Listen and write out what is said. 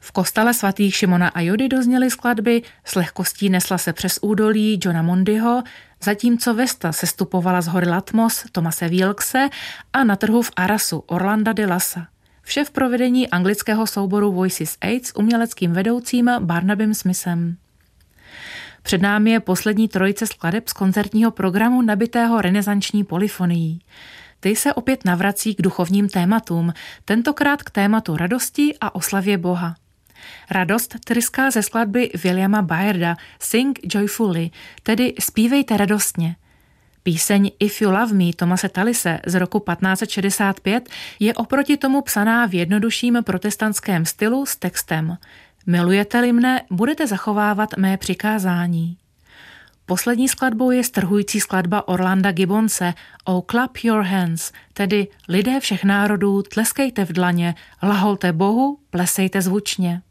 V kostele svatých Šimona a Judy dozněly skladby S lehkostí nesla se přes údolí Johna Mondyho, zatímco Vesta sestupovala z hory Latmos Thomase Wilkese a na trhu v Arasu Orlanda de Lassa. Vše v provedení anglického souboru Voices 8 s uměleckým vedoucím Barnabym Smithem. Před námi je poslední trojice skladeb z koncertního programu nabitého renesanční polyfonií. Ty se opět navrací k duchovním tématům, tentokrát k tématu radosti a oslavě Boha. Radost tryská ze skladby Williama Byarda Sing Joyfully, tedy Zpívejte radostně. Píseň If You Love Me Thomase Tallise z roku 1565 je oproti tomu psaná v jednodušším protestantském stylu s textem Milujete-li mne, budete zachovávat mé přikázání. Poslední skladbou je strhující skladba Orlanda Gibbonse Oh Clap Your Hands, tedy lidé všech národů, tleskejte v dlaně, hlaholte Bohu, plesejte zvučně.